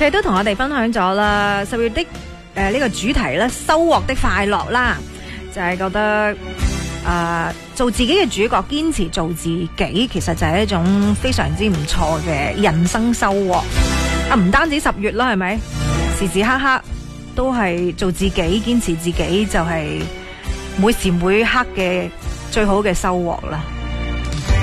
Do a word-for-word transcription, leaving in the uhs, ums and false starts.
佢都同我哋分享咗啦，十月的誒呢、呃這個主題咧，收穫的快樂啦，就係、是、覺得誒、呃、做自己嘅主角，堅持做自己，其實就係一種非常之唔錯嘅人生收穫。啊，唔單止十月啦，係咪？時時刻刻都係做自己，堅持自己，就係每時每刻嘅最好嘅收穫啦。